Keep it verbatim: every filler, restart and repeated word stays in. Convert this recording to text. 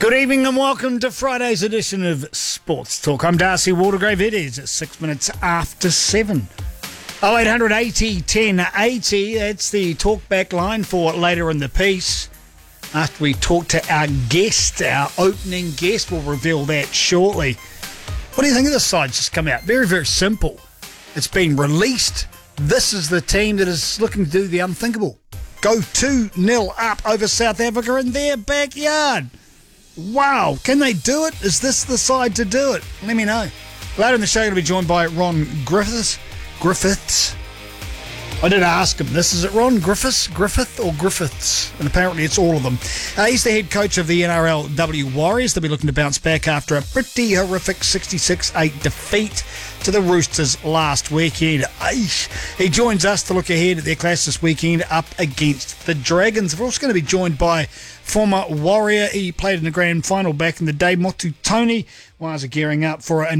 Good evening and welcome to Friday's edition of Sports Talk. I'm Darcy Waldegrave. It is six minutes after seven. oh eight hundred eighty ten eighty. That's the talkback line for later in the piece. After we talk to our guest, our opening guest, we'll reveal that shortly. What do you think of this side just come out? Very, very simple. It's been released. This is the team that is looking to do the unthinkable. Go two nil up over South Africa in their backyard. Wow, can they do it? Is this the side to do it? Let me know. Later in the show, I'm going to be joined by Ron Griffiths. Griffiths. I did ask him this. Is it Ron Griffiths? Griffith or Griffiths? And apparently it's all of them. Uh, he's the head coach of the N R L W Warriors. They'll be looking to bounce back after a pretty horrific sixty-six eight defeat to the Roosters last weekend. Aish. He joins us to look ahead at their clash this weekend up against the Dragons. We're also going to be joined by former Warrior. He played in the grand final back in the day, Motu Tony. Wires are gearing up for a